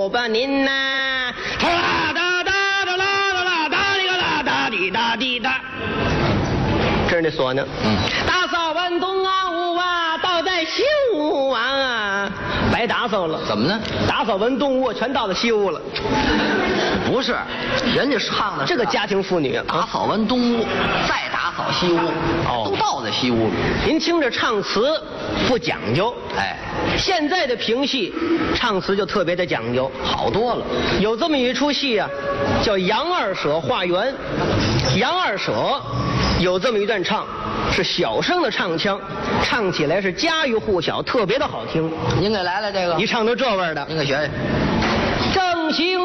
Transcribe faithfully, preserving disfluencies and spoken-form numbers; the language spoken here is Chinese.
后半您呐，哒哒哒哒啦啦啦哒哩个啦哒滴哒滴哒。这是那唢呐。嗯。打扫完东啊屋啊，倒在西屋啊，白打扫了。 怎么呢？ 打扫完东屋全到了西屋了。 不是，人家唱的这个家庭妇女， 打扫完东屋，再打扫西屋，哦，都倒在西屋里。 您听着唱词不讲究， 哎， 现在的评戏唱词就特别的讲究， 好多了。 有这么一出戏啊，叫《杨二舍化缘》。杨二舍有这么一段唱，是小声的唱腔，唱起来是家喻户晓，特别的好听。 您给来来这个， 一唱都这味儿的， 您给学学。 正行